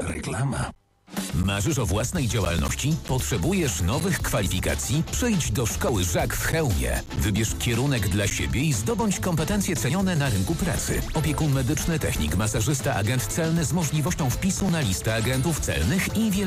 reklama. Marzysz o własnej działalności? Potrzebujesz nowych kwalifikacji? Przyjdź do Szkoły Żak w Chełmie. Wybierz kierunek dla siebie i zdobądź kompetencje cenione na rynku pracy. Opiekun medyczny, technik, masażysta, agent celny z możliwością wpisu na listę agentów celnych i wiele